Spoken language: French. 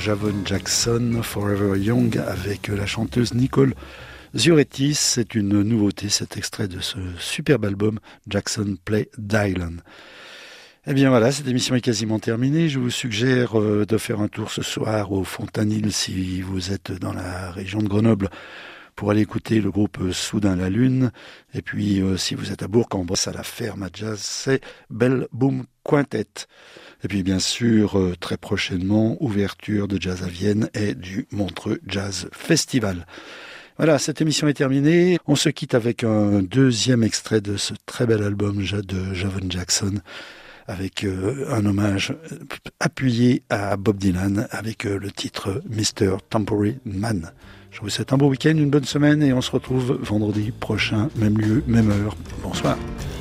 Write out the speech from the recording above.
Javon Jackson, Forever Young, avec la chanteuse Nicole Zuretis. C'est une nouveauté, cet extrait de ce superbe album Jackson Play Dylan. Eh bien voilà, cette émission est quasiment terminée. Je vous suggère de faire un tour ce soir au Fontanil si vous êtes dans la région de Grenoble pour aller écouter le groupe Soudain la Lune. Et puis si vous êtes à Bourg-en-Bresse à la ferme à jazz, c'est Bell Boom Quintet. Et puis bien sûr, très prochainement, ouverture de Jazz à Vienne et du Montreux Jazz Festival. Voilà, cette émission est terminée. On se quitte avec un deuxième extrait de ce très bel album de Javon Jackson, avec un hommage appuyé à Bob Dylan, avec le titre Mr. Tambourine Man. Je vous souhaite un beau week-end, une bonne semaine, et on se retrouve vendredi prochain, même lieu, même heure. Bonsoir.